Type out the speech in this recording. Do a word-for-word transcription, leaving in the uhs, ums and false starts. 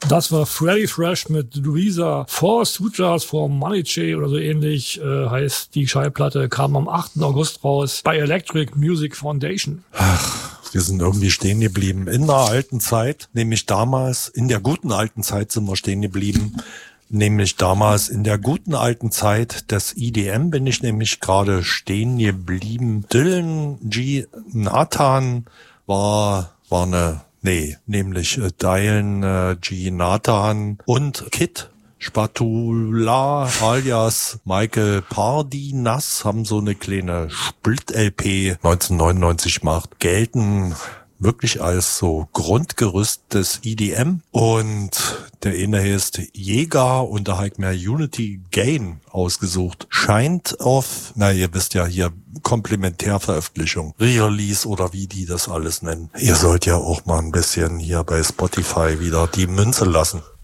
Das war Freddy Fresh mit Louisa Four Sutras for Maniche oder so ähnlich äh, heißt die Schallplatte, kam am achten August raus bei Electric Music Foundation. Ach, wir sind irgendwie stehen geblieben in der alten Zeit, nämlich damals, in der guten alten Zeit sind wir stehen geblieben, nämlich damals in der guten alten Zeit des E D M bin ich nämlich gerade stehen geblieben. Dylan G. Nathan war, war eine, nee, nämlich äh, Dylan äh, G. Nathan und Kid Spatula alias Michael Pardinas haben so eine kleine Split-L P neunzehnhundertneunundneunzig gemacht, gelten wirklich als so Grundgerüst des E D M. Und der eine heißt Jäger und da habe ich mir Unity Gain ausgesucht. Scheint auf, na ihr wisst ja hier, Komplementärveröffentlichung, Re-Release oder wie die das alles nennen. Ihr sollt ja auch mal ein bisschen hier bei Spotify wieder die Münze lassen.